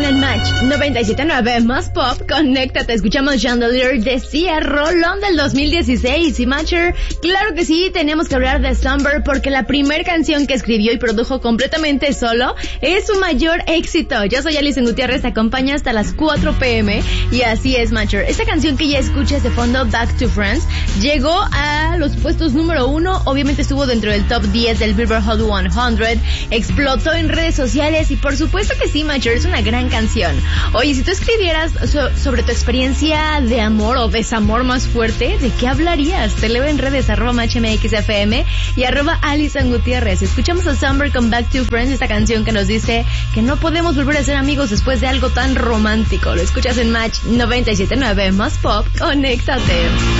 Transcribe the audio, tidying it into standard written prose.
en Match 97.9 más pop. Conéctate, escuchamos Chandelier de Sia, rolón del 2016. Y Matcher, claro que sí, tenemos que hablar de Summer porque la primer canción que escribió y produjo completamente solo es su mayor éxito. Yo soy Alison Gutiérrez, te acompaño hasta las 4 p.m. y así es, Matcher. Esta canción que ya escuchas de fondo, Back to Friends, llegó a los puestos número 1, obviamente estuvo dentro del top 10 del Billboard Hot 100, explotó en redes sociales y por supuesto que sí, Matcher, es una gran canción. Oye, si tú escribieras sobre tu experiencia de amor o desamor más fuerte, ¿de qué hablarías? Te leo en redes, @MatchMXFM y @Alison Gutiérrez. Escuchamos a Summer con Back to Friends, esta canción que nos dice que no podemos volver a ser amigos después de algo tan romántico. Lo escuchas en Match 97.9 más pop. Conéctate.